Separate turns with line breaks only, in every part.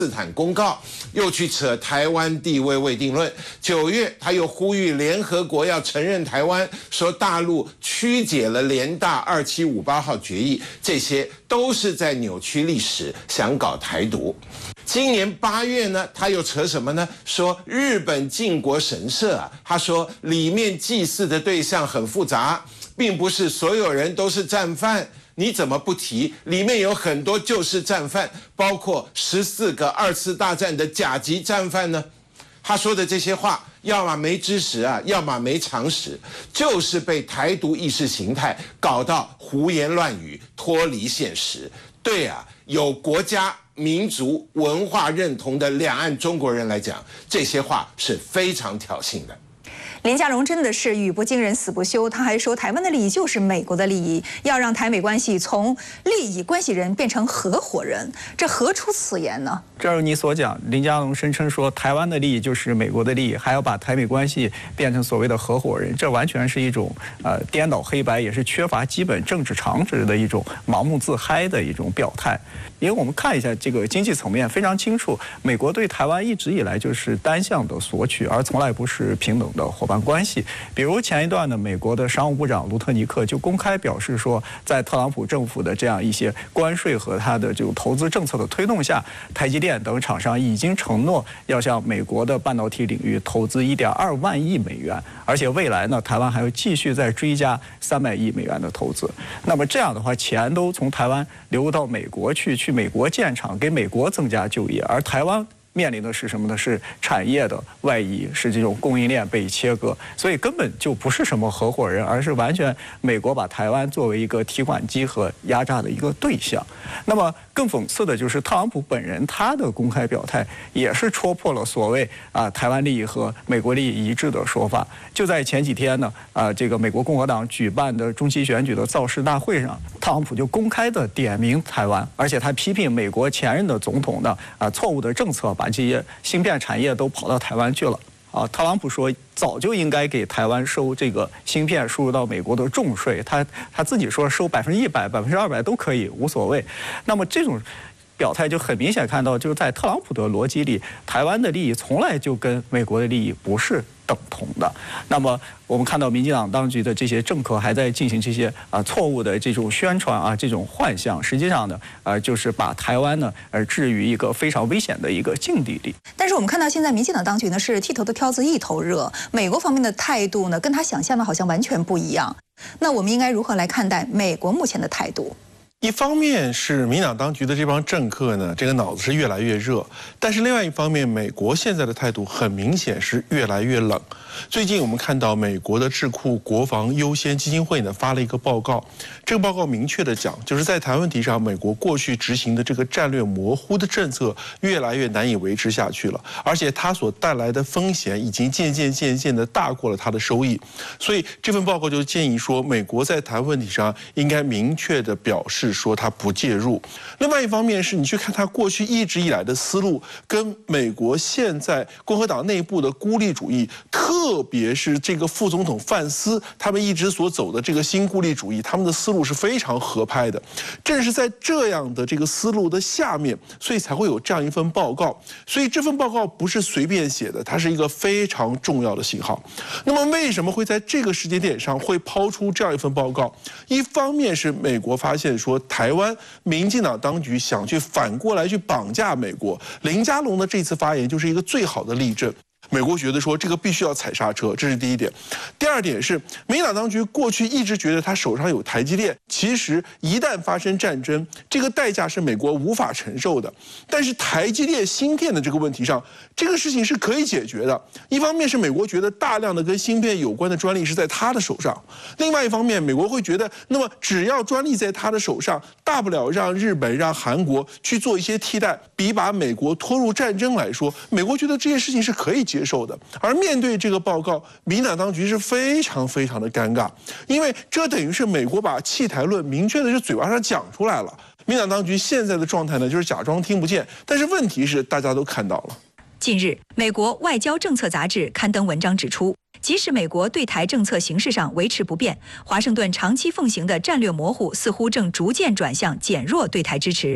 斯坦公告，又去扯台湾地位未定论。9月，他又呼吁联合国要承认台湾，说大陆曲解了联大2758号决议，这些都是在扭曲历史，想搞台独。今年8月呢，他又扯什么呢？说日本靖国神社啊，他说里面祭祀的对象很复杂，并不是所有人都是战犯。你怎么不提？里面有很多就是战犯，包括14个2次大战的甲级战犯呢。他说的这些话，要么没知识啊，要么没常识，就是被台独意识形态搞到胡言乱语，脱离现实。对啊，有国家、民族、文化认同的两岸中国人来讲，这些话是非常挑衅的。
林佳龙真的是语不惊人死不休，他还说台湾的利益就是美国的利益，要让台美关系从利益关系人变成合伙人，这何出此言呢？
正如你所讲，林佳龙声称说台湾的利益就是美国的利益，还要把台美关系变成所谓的合伙人，这完全是一种颠倒黑白，也是缺乏基本政治常识的一种盲目自嗨的一种表态。因为我们看一下这个经济层面非常清楚，美国对台湾一直以来就是单向的索取，而从来不是平等的伙伴关系。比如前一段呢，美国的商务部长卢特尼克就公开表示说，在特朗普政府的这样一些关税和他的这种投资政策的推动下，台积电等厂商已经承诺要向美国的半导体领域投资1.2万亿美元，而且未来呢，台湾还会继续再追加300亿美元的投资。那么这样的话，钱都从台湾流到美国去美国建厂，给美国增加就业，而台湾面临的是什么呢？是产业的外移，是这种供应链被切割，所以根本就不是什么合伙人，而是完全美国把台湾作为一个提款机和压榨的一个对象。那么更讽刺的就是特朗普本人他的公开表态也是戳破了所谓台湾利益和美国利益一致的说法。就在前几天呢，这个美国共和党举办的中期选举的造势大会上，特朗普就公开的点名台湾，而且他批评美国前任的总统的错误的政策，把这些芯片产业都跑到台湾去了。特朗普说早就应该给台湾收这个芯片输入到美国的重税，他自己说收100%、200%都可以，无所谓。那么这种表态就很明显看到，就是在特朗普的逻辑里，台湾的利益从来就跟美国的利益不是等同的。那么我们看到民进党当局的这些政客还在进行这些错误的这种宣传这种幻象，实际上呢就是把台湾呢置于一个非常危险的一个境地里。
但是我们看到现在民进党当局呢是剃头的挑子一头热，美国方面的态度呢跟他想象的好像完全不一样。那我们应该如何来看待美国目前的态度？
一方面是民党当局的这帮政客呢，这个脑子是越来越热，但是另外一方面，美国现在的态度很明显是越来越冷。最近我们看到美国的智库国防优先基金会呢发了一个报告，这个报告明确的讲，就是在台湾问题上，美国过去执行的这个战略模糊的政策越来越难以维持下去了，而且它所带来的风险已经渐渐的大过了它的收益，所以这份报告就建议说，美国在台湾问题上应该明确的表示说他不介入。另外一方面是你去看他过去一直以来的思路，跟美国现在共和党内部的孤立主义，特别是这个副总统范斯他们一直所走的这个新孤立主义，他们的思路是非常合拍的。正是在这样的这个思路的下面，所以才会有这样一份报告。所以这份报告不是随便写的，它是一个非常重要的信号。那么为什么会在这个时间点上会抛出这样一份报告？一方面是美国发现说台湾民进党当局想去反过来去绑架美国，林佳龙的这次发言就是一个最好的例证。美国觉得说这个必须要踩刹车，这是第一点。第二点是，民进党当局过去一直觉得他手上有台积电，其实一旦发生战争，这个代价是美国无法承受的。但是台积电芯片的这个问题上，这个事情是可以解决的。一方面是美国觉得大量的跟芯片有关的专利是在他的手上，另外一方面美国会觉得，那么只要专利在他的手上，大不了让日本、让韩国去做一些替代，比把美国拖入战争来说，美国觉得这件事情是可以接受的。而面对这个报告，民进党当局是非常的尴尬，因为这等于是美国把弃台论明确的是嘴巴上讲出来了。民进党当局现在的状态呢，就是假装听不见，但是问题是大家都看到了。
近日，美国外交政策杂志刊登文章指出，即使美国对台政策形式上维持不变，华盛顿长期奉行的战略模糊似乎正逐渐转向减弱对台支持。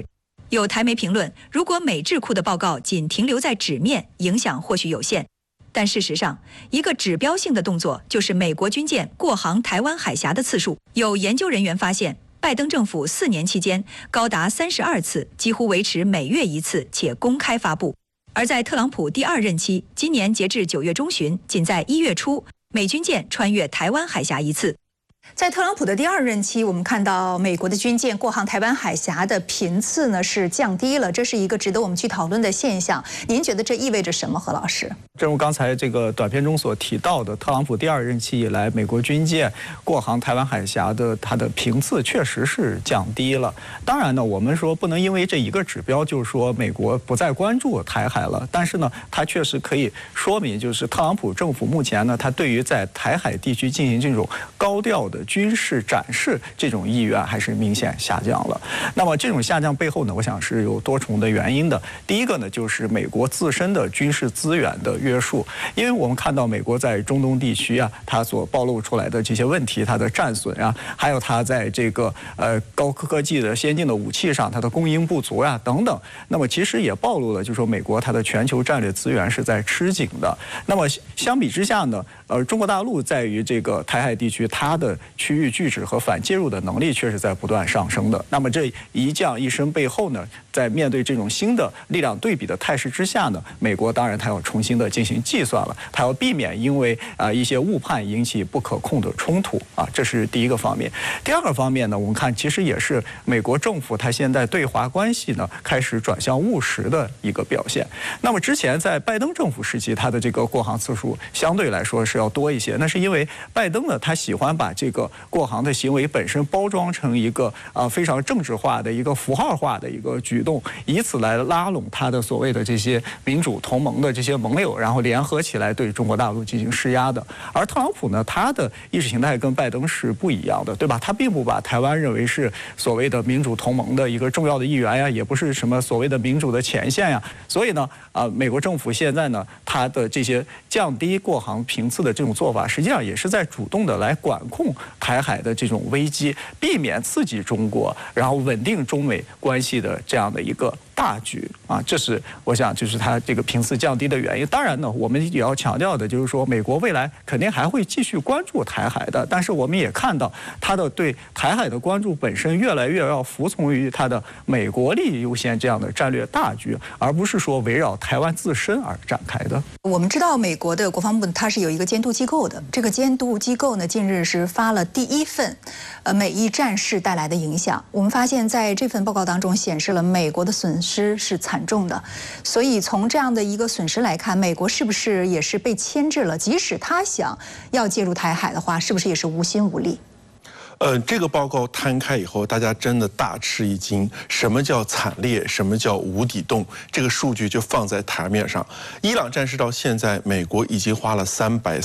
有台媒评论，如果美智库的报告仅停留在纸面，影响或许有限。但事实上，一个指标性的动作就是美国军舰过航台湾海峡的次数。有研究人员发现，拜登政府4年期间高达32次，几乎维持每月1次，且公开发布。而在特朗普第2任期，今年截至9月中旬，仅在1月初，美军舰穿越台湾海峡1次。在特朗普的第2任期，我们看到美国的军舰过航台湾海峡的频次呢是降低了，这是一个值得我们去讨论的现象。您觉得这意味着什么，何老师？
正如刚才这个短片中所提到的，特朗普第2任期以来，美国军舰过航台湾海峡的它的频次确实是降低了。当然呢，我们说不能因为这一个指标就是说美国不再关注台海了，但是呢，它确实可以说明，就是特朗普政府目前呢，它对于在台海地区进行这种高调的军事展示这种意愿还是明显下降了。那么这种下降背后呢，我想是有多重的原因的。第一个呢，就是美国自身的军事资源的约束，因为我们看到美国在中东地区啊，它所暴露出来的这些问题，它的战损啊，还有它在这个高科技的先进的武器上，它的供应不足呀等等。那么其实也暴露了，就是说美国它的全球战略资源是在吃紧的。那么相比之下呢，中国大陆在于这个台海地区，它的区域拒止和反介入的能力确实在不断上升的。那么这一降一升背后呢，在面对这种新的力量对比的态势之下呢，美国当然它要重新的进行计算了，它要避免因为一些误判引起不可控的冲突啊，这是第一个方面。第二个方面呢，我们看其实也是美国政府它现在对华关系呢开始转向务实的一个表现。那么之前在拜登政府时期，它的这个过航次数相对来说是要多一些，那是因为拜登呢他喜欢把这个过航的行为本身包装成一个非常政治化的一个符号化的一个举动，以此来拉拢他的所谓的这些民主同盟的这些盟友，然后联合起来对中国大陆进行施压的。而特朗普呢，他的意识形态跟拜登是不一样的，对吧？他并不把台湾认为是所谓的民主同盟的一个重要的一员呀，也不是什么所谓的民主的前线呀。所以呢，美国政府现在呢，他的这些降低过航频次的这种做法，实际上也是在主动的来管控台海的这种危机，避免刺激中国，然后稳定中美关系的这样的一个大局啊，这是我想就是它这个频次降低的原因。当然呢，我们也要强调的就是说，美国未来肯定还会继续关注台海的，但是我们也看到它的对台海的关注本身越来越要服从于它的美国利益优先这样的战略大局，而不是说围绕台湾自身而展开的。
我们知道美国的国防部它是有一个监督机构的，这个监督机构呢近日是发了第1份美伊战事带来的影响。我们发现在这份报告当中显示了美国的损失是惨重的，所以从这样的一个损失来看，美国是不是也是被牵制了？即使他想要介入台海的话，是不是也是无心无力？
这个报告摊开以后，大家真的大吃一惊。什么叫惨烈？什么叫无底洞？这个数据就放在台面上。伊朗战事到现在，美国已经花了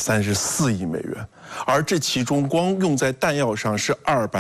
334亿美元，而这其中光用在弹药上是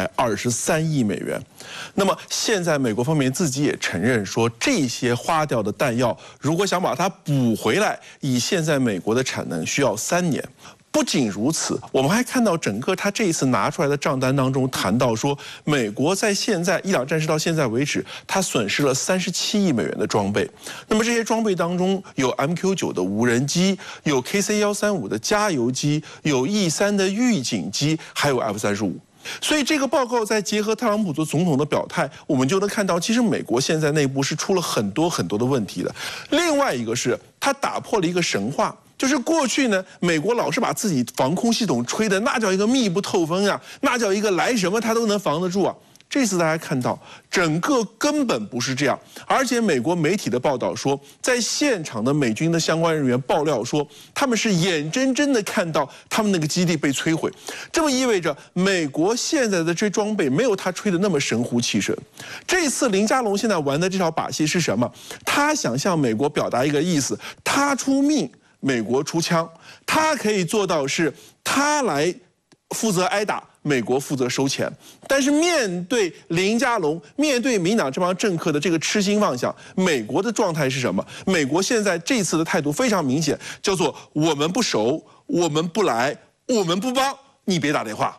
223亿美元。那么现在美国方面自己也承认说，这些花掉的弹药，如果想把它补回来，以现在美国的产能需要3年。不仅如此，我们还看到整个他这一次拿出来的账单当中谈到说，美国在现在伊朗战事到现在为止，它损失了37亿美元的装备。那么这些装备当中有 MQ9 的无人机，有 KC-135的加油机，有 E3的预警机，还有 F-35。所以这个报告再结合特朗普做总统的表态，我们就能看到，其实美国现在内部是出了很多的问题的。另外一个是，他打破了一个神话。就是过去呢，美国老是把自己防空系统吹的那叫一个密不透风啊，那叫一个来什么它都能防得住啊。这次大家看到，整个根本不是这样，而且美国媒体的报道说，在现场的美军的相关人员爆料说，他们是眼睁睁的看到他们那个基地被摧毁，这么意味着美国现在的这装备没有他吹的那么神乎其神。这次林佳龙现在玩的这套把戏是什么？他想向美国表达一个意思，他出命，美国出枪，他可以做到是他来负责挨打，美国负责收钱。但是面对林佳龙，面对民党这帮政客的这个痴心妄想，美国的状态是什么？美国现在这次的态度非常明显，叫做我们不熟，我们不来，我们不帮，你别打电话。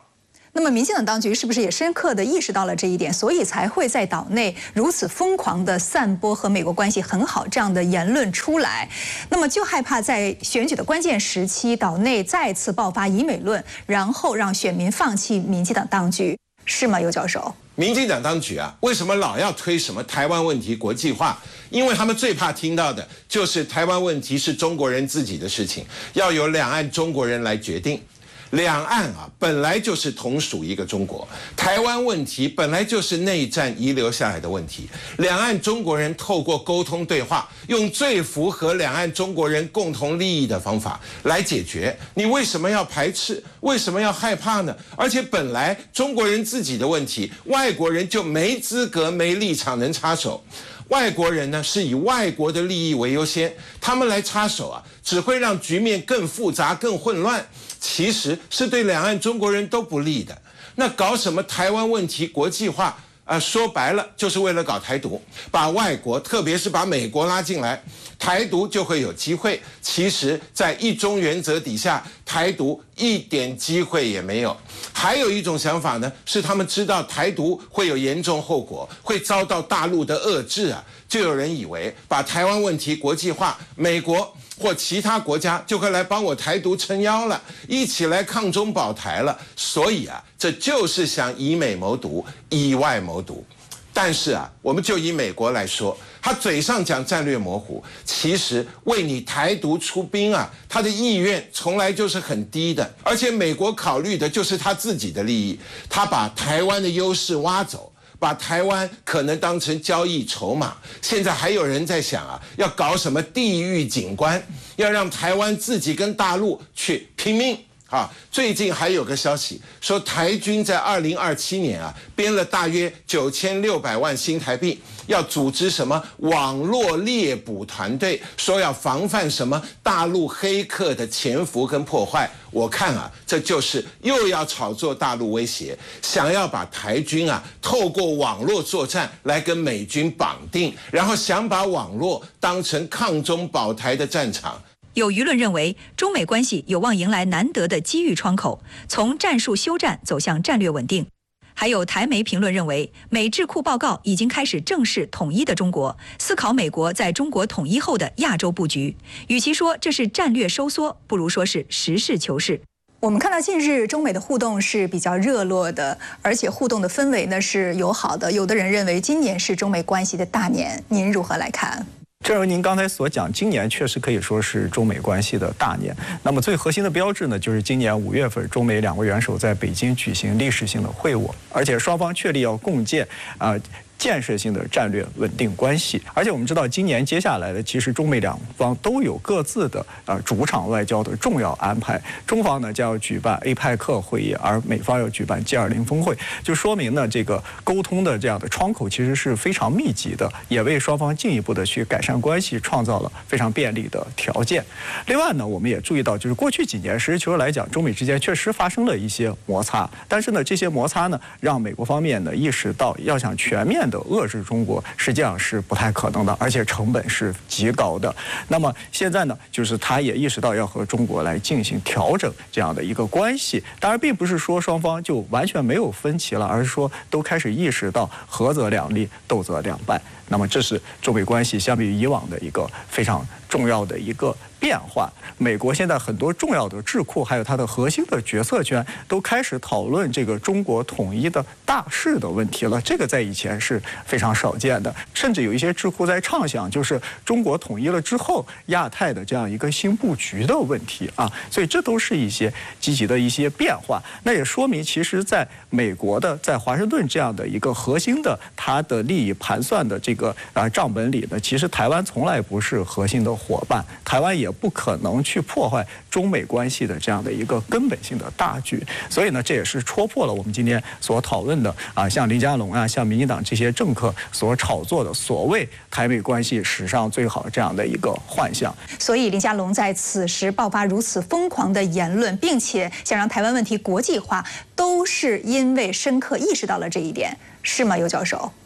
那么，民进党当局是不是也深刻地意识到了这一点，所以才会在岛内如此疯狂地散播和美国关系很好这样的言论出来？那么就害怕在选举的关键时期，岛内再次爆发以美论，然后让选民放弃民进党当局，是吗，尤教授？
民进党当局啊，为什么老要推什么台湾问题国际化？因为他们最怕听到的就是台湾问题是中国人自己的事情，要由两岸中国人来决定。两岸啊，本来就是同属一个中国，台湾问题本来就是内战遗留下来的问题。两岸中国人透过沟通对话，用最符合两岸中国人共同利益的方法来解决。你为什么要排斥？为什么要害怕呢？而且本来中国人自己的问题，外国人就没资格、没立场能插手。外国人呢是以外国的利益为优先，他们来插手啊，只会让局面更复杂、更混乱。其实是对两岸中国人都不利的。那搞什么台湾问题国际化说白了就是为了搞台独，把外国特别是把美国拉进来，台独就会有机会。其实在一中原则底下，台独一点机会也没有。还有一种想法呢，是他们知道台独会有严重后果，会遭到大陆的遏制啊，就有人以为把台湾问题国际化，美国或其他国家就会来帮我台独撑腰了，一起来抗中保台了。所以啊，这就是想以美谋独，以外谋独。但是啊，我们就以美国来说，他嘴上讲战略模糊，其实为你台独出兵啊，他的意愿从来就是很低的。而且美国考虑的就是他自己的利益，他把台湾的优势挖走，把台湾可能当成交易筹码。现在还有人在想啊，要搞什么地域警官，要让台湾自己跟大陆去拼命。最近还有个消息说，台军在2027年啊，编了大约9600万新台币，要组织什么网络猎捕团队，说要防范什么大陆黑客的潜伏跟破坏。我看啊，这就是又要炒作大陆威胁，想要把台军啊透过网络作战来跟美军绑定，然后想把网络当成抗中保台的战场。
有舆论认为，中美关系有望迎来难得的机遇窗口，从战术休战走向战略稳定。还有台媒评论认为，美智库报告已经开始正视统一的中国，思考美国在中国统一后的亚洲布局。与其说这是战略收缩，不如说是实事求是。我们看到近日中美的互动是比较热络的，而且互动的氛围呢是友好的。有的人认为今年是中美关系的大年，您如何来看？
正如您刚才所讲，今年确实可以说是中美关系的大年。那么最核心的标志呢，就是今年5月份，中美两国元首在北京举行历史性的会晤，而且双方确立要共建建设性的战略稳定关系。而且我们知道，今年接下来的其实中美两方都有各自的主场外交的重要安排。中方呢将要举办 APEC 会议，而美方要举办 G20 峰会，就说明呢这个沟通的这样的窗口其实是非常密集的，也为双方进一步的去改善关系创造了非常便利的条件。另外呢，我们也注意到，就是过去几年实事求是来讲，中美之间确实发生了一些摩擦，但是呢这些摩擦呢让美国方面呢意识到，要想全面的遏制中国实际上是不太可能的，而且成本是极高的。那么现在呢，就是他也意识到要和中国来进行调整这样的一个关系。当然，并不是说双方就完全没有分歧了，而是说都开始意识到合则两利，斗则两败。那么这是中美关系相比于以往的一个非常重要的一个变化。美国现在很多重要的智库，还有它的核心的决策圈，都开始讨论这个中国统一的大势的问题了。这个在以前是非常少见的，甚至有一些智库在畅想，就是中国统一了之后，亚太的这样一个新布局的问题啊。所以这都是一些积极的一些变化。那也说明，其实在美国的在华盛顿这样的一个核心的它的利益盘算的这个账本里呢，其实台湾从来不是核心的伙伴，台湾也不可能去破坏中美关系的这样的一个根本性的大局。所以呢，这也是戳破了我们今天所讨论的像林佳龙像民进党这些政客所炒作的所谓台美关系史上最好这样的一个幻象。
所以林佳龙在此时爆发如此疯狂的言论，并且想让台湾问题国际化，都是因为深刻意识到了这一点，是吗，尤教授？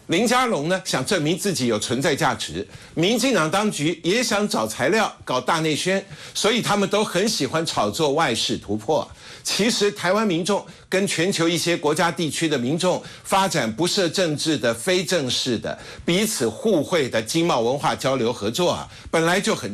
林佳龙呢想证明自己有存在价值，民进党当局也想找材料搞大内宣，所以他们都很喜欢炒作外事突破。其实台湾民众跟全球一些国家地区的民众发展不设政治的非正式的彼此互惠的经贸文化交流合作啊，本来就很